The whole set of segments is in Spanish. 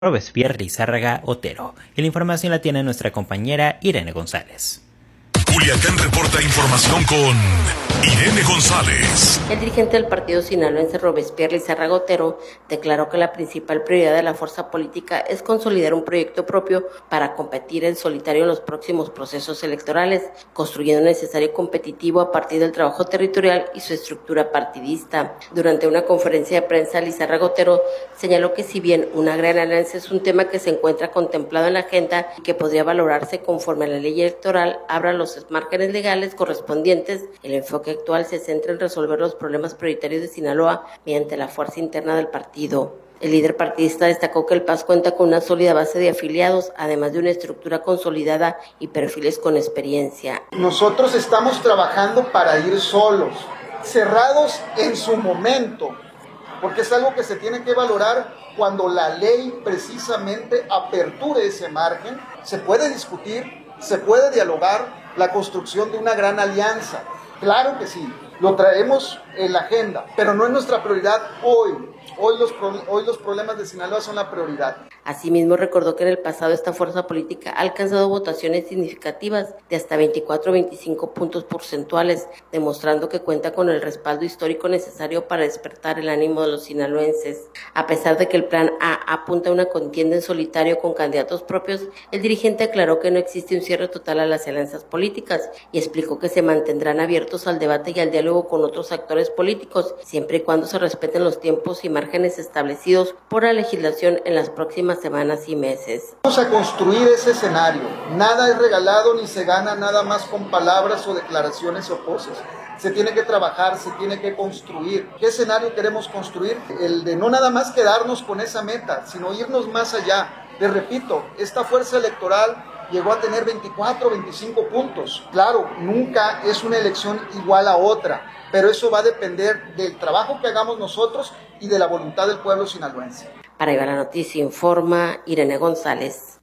Robespierre Lizárraga Otero. Y la información la tiene nuestra compañera Irene González. Culiacán reporta información con Irene González. El dirigente del partido sinaloense Robespierre Lizárraga Otero declaró que la principal prioridad de la fuerza política es consolidar un proyecto propio para competir en solitario en los próximos procesos electorales, construyendo un necesario competitivo a partir del trabajo territorial y su estructura partidista. Durante una conferencia de prensa, Lizárraga Otero señaló que si bien una gran alianza es un tema que se encuentra contemplado en la agenda y que podría valorarse conforme a la ley electoral abra los márgenes legales correspondientes, el enfoque actual se centra en resolver los problemas prioritarios de Sinaloa mediante la fuerza interna del partido. El líder partidista destacó que el PAS cuenta con una sólida base de afiliados, además de una estructura consolidada y perfiles con experiencia. Nosotros estamos trabajando para ir solos, cerrados en su momento, porque es algo que se tiene que valorar cuando la ley precisamente aperture ese margen. Se puede discutir, se puede dialogar la construcción de una gran alianza. Claro que sí, lo traemos en la agenda, pero no es nuestra prioridad hoy. Hoy los problemas de Sinaloa son la prioridad. Asimismo, recordó que en el pasado esta fuerza política ha alcanzado votaciones significativas de hasta 24 o 25 puntos porcentuales, demostrando que cuenta con el respaldo histórico necesario para despertar el ánimo de los sinaloenses. A pesar de que el plan A apunta a una contienda en solitario con candidatos propios, el dirigente aclaró que no existe un cierre total a las alianzas políticas y explicó que se mantendrán abiertos al debate y al diálogo con otros actores políticos, siempre y cuando se respeten los tiempos y márgenes establecidos por la legislación en las próximas semanas y meses. Vamos a construir ese escenario. Nada es regalado ni se gana nada más con palabras o declaraciones o poses. Se tiene que trabajar, se tiene que construir. ¿Qué escenario queremos construir? El de no nada más quedarnos con esa meta, sino irnos más allá. Les repito, esta fuerza electoral llegó a tener 24, 25 puntos. Claro, nunca es una elección igual a otra, pero eso va a depender del trabajo que hagamos nosotros y de la voluntad del pueblo sinaloense. Para Viva la Noticia informa Irene González.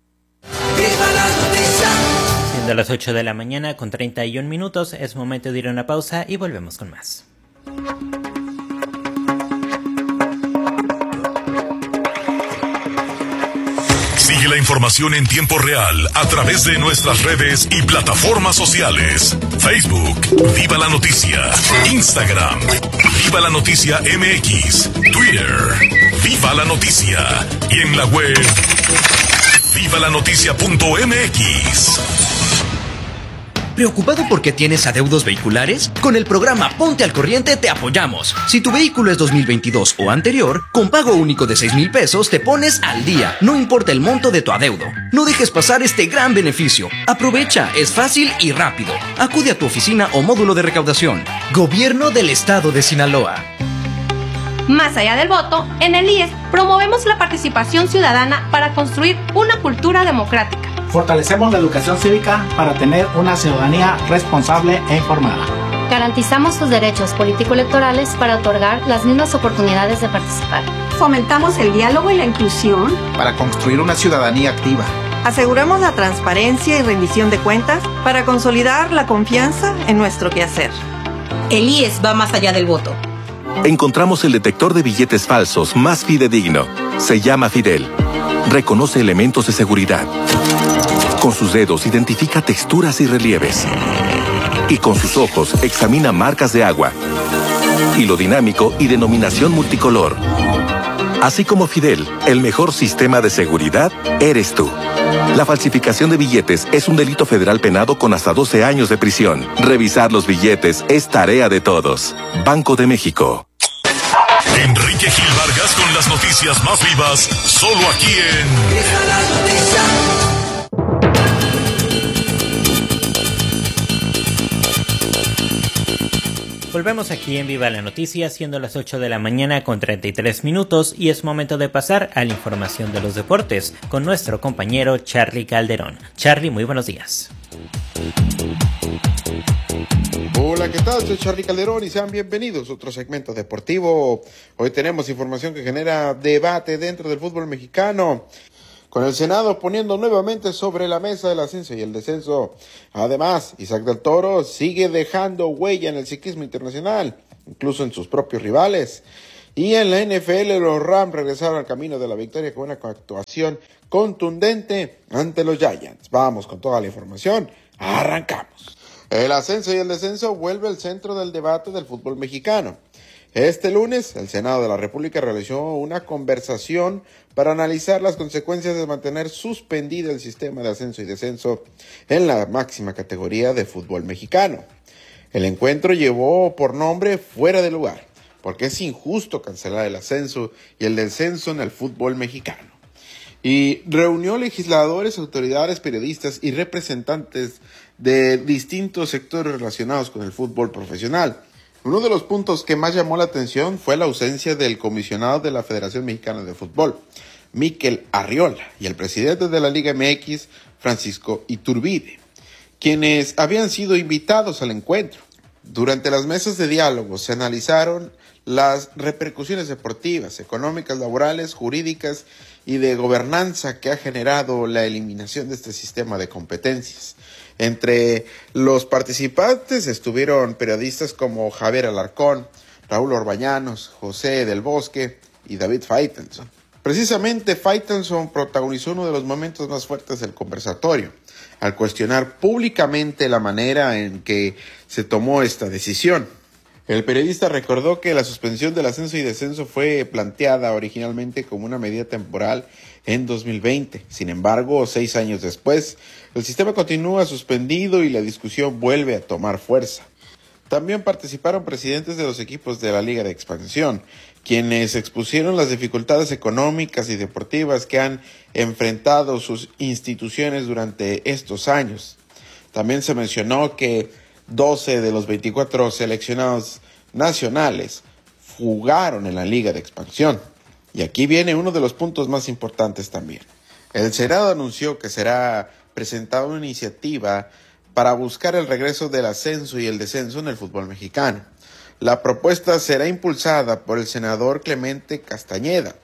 ¡Viva la noticia! Siendo las 8 de la mañana con 31 minutos, es momento de ir a una pausa y volvemos con más. Sigue la información en tiempo real a través de nuestras redes y plataformas sociales. Facebook, Viva la Noticia. Instagram, Viva la Noticia MX. Twitter, Viva la Noticia. Y en la web, vivalanoticia.mx. ¿Preocupado porque tienes adeudos vehiculares? Con el programa Ponte al Corriente te apoyamos. Si tu vehículo es 2022 o anterior, con pago único de 6,000 pesos te pones al día, no importa el monto de tu adeudo. No dejes pasar este gran beneficio. Aprovecha, es fácil y rápido. Acude a tu oficina o módulo de recaudación. Gobierno del Estado de Sinaloa. Más allá del voto, en el IES promovemos la participación ciudadana para construir una cultura democrática. Fortalecemos la educación cívica para tener una ciudadanía responsable e informada. Garantizamos sus derechos político-electorales para otorgar las mismas oportunidades de participar. Fomentamos el diálogo y la inclusión para construir una ciudadanía activa. Aseguramos la transparencia y rendición de cuentas para consolidar la confianza en nuestro quehacer. El IES va más allá del voto. Encontramos el detector de billetes falsos más fidedigno. Se llama Fidel. Reconoce elementos de seguridad. Con sus dedos identifica texturas y relieves. Y con sus ojos examina marcas de agua. Hilo dinámico y denominación multicolor. Así como Fidel, el mejor sistema de seguridad eres tú. La falsificación de billetes es un delito federal penado con hasta 12 años de prisión. Revisar los billetes es tarea de todos. Banco de México. Enrique Gil Vargas con las noticias más vivas, solo aquí en Viva la Noticia. Volvemos aquí en Viva la Noticia, siendo las 8 de la mañana con 33 minutos y es momento de pasar a la información de los deportes con nuestro compañero Charly Calderón. Charly, muy buenos días. Hola, ¿qué tal? Soy Charly Calderón y sean bienvenidos a otro segmento deportivo. Hoy tenemos información que genera debate dentro del fútbol mexicano, con el Senado poniendo nuevamente sobre la mesa el ascenso y el descenso. Además, Isaac del Toro sigue dejando huella en el ciclismo internacional, incluso en sus propios rivales. Y en la NFL, los Rams regresaron al camino de la victoria con una actuación contundente ante los Giants. Vamos con toda la información. Arrancamos. El ascenso y el descenso vuelve al centro del debate del fútbol mexicano. Este lunes, el Senado de la República realizó una conversación para analizar las consecuencias de mantener suspendido el sistema de ascenso y descenso en la máxima categoría de fútbol mexicano. El encuentro llevó por nombre Fuera de Lugar, porque es injusto cancelar el ascenso y el descenso en el fútbol mexicano. Y reunió legisladores, autoridades, periodistas y representantes de distintos sectores relacionados con el fútbol profesional. Uno de los puntos que más llamó la atención fue la ausencia del comisionado de la Federación Mexicana de Fútbol, Mikel Arriola, y el presidente de la Liga MX, Francisco Iturbide, quienes habían sido invitados al encuentro. Durante las mesas de diálogo se analizaron las repercusiones deportivas, económicas, laborales, jurídicas y de gobernanza que ha generado la eliminación de este sistema de competencias. Entre los participantes estuvieron periodistas como Javier Alarcón, Raúl Orbañanos, José del Bosque y David Faitelson. Precisamente Faitelson protagonizó uno de los momentos más fuertes del conversatorio, al cuestionar públicamente la manera en que se tomó esta decisión. El periodista recordó que la suspensión del ascenso y descenso fue planteada originalmente como una medida temporal en 2020. Sin embargo, 6 años después, el sistema continúa suspendido y la discusión vuelve a tomar fuerza. También participaron presidentes de los equipos de la Liga de Expansión, quienes expusieron las dificultades económicas y deportivas que han enfrentado sus instituciones durante estos años. También se mencionó que 12 de los 24 seleccionados nacionales jugaron en la Liga de Expansión. Y aquí viene uno de los puntos más importantes también. El Senado anunció que será presentada una iniciativa para buscar el regreso del ascenso y el descenso en el fútbol mexicano. La propuesta será impulsada por el senador Clemente Castañeda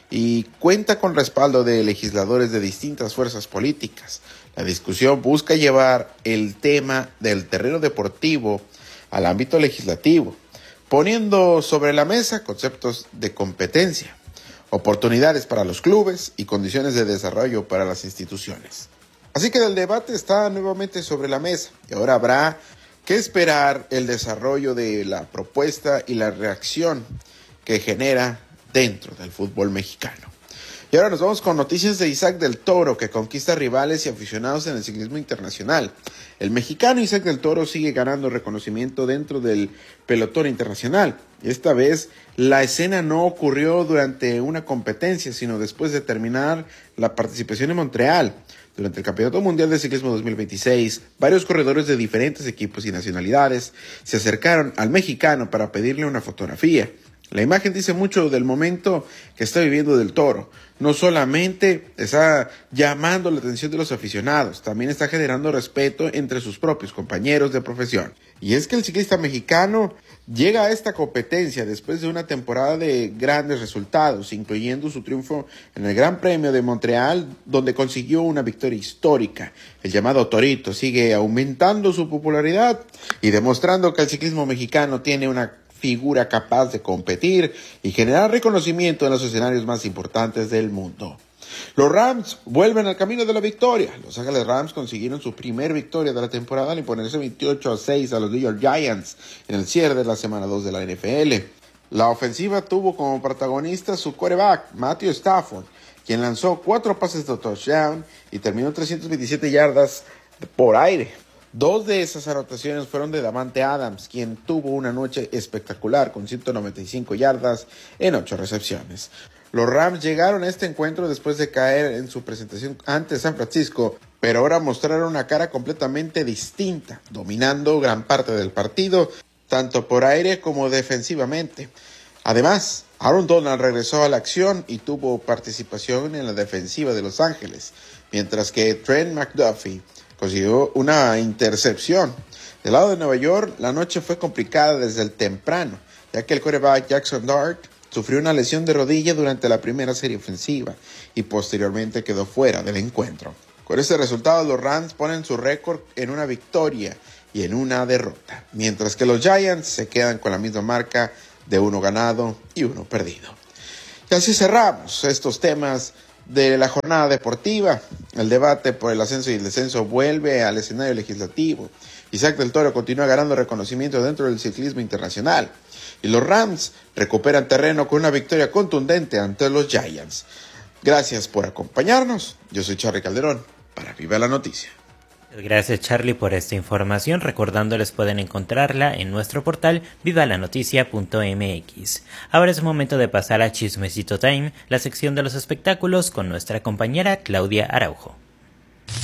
y cuenta con respaldo de legisladores de distintas fuerzas políticas. La discusión busca llevar el tema del terreno deportivo al ámbito legislativo, poniendo sobre la mesa conceptos de competencia, oportunidades para los clubes y condiciones de desarrollo para las instituciones. Así que el debate está nuevamente sobre la mesa y ahora habrá que esperar el desarrollo de la propuesta y la reacción que genera dentro del fútbol mexicano. Y ahora nos vamos con noticias de Isaac del Toro, que conquista rivales y aficionados en el ciclismo internacional. El mexicano Isaac del Toro sigue ganando reconocimiento dentro del pelotón internacional. Esta vez la escena no ocurrió durante una competencia, sino después de terminar la participación en Montreal. Durante el Campeonato Mundial de Ciclismo 2026, varios corredores de diferentes equipos y nacionalidades se acercaron al mexicano para pedirle una fotografía. La imagen dice mucho del momento que está viviendo del Toro. No solamente está llamando la atención de los aficionados, también está generando respeto entre sus propios compañeros de profesión. Y es que el ciclista mexicano llega a esta competencia después de una temporada de grandes resultados, incluyendo su triunfo en el Gran Premio de Montreal, donde consiguió una victoria histórica. El llamado Torito sigue aumentando su popularidad y demostrando que el ciclismo mexicano tiene una figura capaz de competir y generar reconocimiento en los escenarios más importantes del mundo. Los Rams vuelven al camino de la victoria. Los Ángeles Rams consiguieron su primer victoria de la temporada al imponerse 28-6 a los New York Giants en el cierre de la semana 2 de la NFL. La ofensiva tuvo como protagonista su quarterback, Matthew Stafford, quien lanzó 4 pases de touchdown y terminó 327 yardas por aire. 2 de esas anotaciones fueron de Davante Adams, quien tuvo una noche espectacular con 195 yardas en 8 recepciones. Los Rams llegaron a este encuentro después de caer en su presentación ante San Francisco, pero ahora mostraron una cara completamente distinta, dominando gran parte del partido, tanto por aire como defensivamente. Además, Aaron Donald regresó a la acción y tuvo participación en la defensiva de Los Ángeles, mientras que Trent McDuffie consiguió una intercepción. Del lado de Nueva York, la noche fue complicada desde el temprano, ya que el quarterback Jackson Dart sufrió una lesión de rodilla durante la primera serie ofensiva y posteriormente quedó fuera del encuentro. Con este resultado, los Rams ponen su récord en una victoria y en una derrota, mientras que los Giants se quedan con la misma marca de 1 ganado y 1 perdido. Y así cerramos estos temas de la jornada deportiva. El debate por el ascenso y el descenso vuelve al escenario legislativo. Isaac del Toro continúa ganando reconocimiento dentro del ciclismo internacional. Y los Rams recuperan terreno con una victoria contundente ante los Giants. Gracias por acompañarnos. Yo soy Charly Calderón para Viva la Noticia. Gracias Charly por esta información, recordándoles pueden encontrarla en nuestro portal vivalanoticia.mx. Ahora es momento de pasar a Chismecito Time, la sección de los espectáculos con nuestra compañera Claudia Araujo.